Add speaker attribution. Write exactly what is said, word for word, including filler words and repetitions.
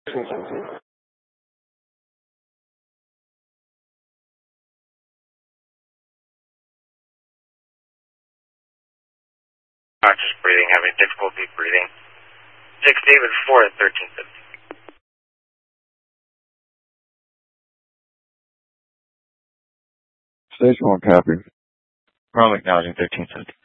Speaker 1: Not just breathing, having difficulty breathing. six David four at thirteen fifty.
Speaker 2: Station one copy.
Speaker 1: Chrome acknowledging thirteen fifty.